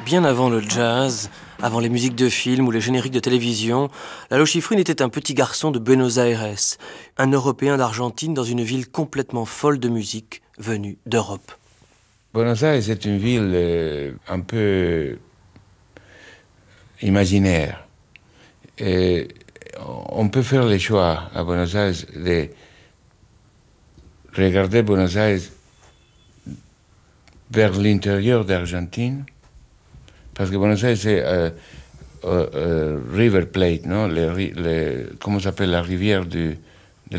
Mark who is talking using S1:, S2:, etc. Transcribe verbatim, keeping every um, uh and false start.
S1: Bien avant le jazz, avant les musiques de film ou les génériques de télévision, Lalo Schifrin était un petit garçon de Buenos Aires, un Européen d'Argentine dans une ville complètement folle de musique, venue d'Europe.
S2: Buenos Aires est une ville euh, un peu imaginaire. Et on peut faire le choix à Buenos Aires de regarder Buenos Aires vers l'intérieur d'Argentine, parce que Buenos Aires c'est euh, euh, euh, River Plate, non? Le, le, comment s'appelle la rivière du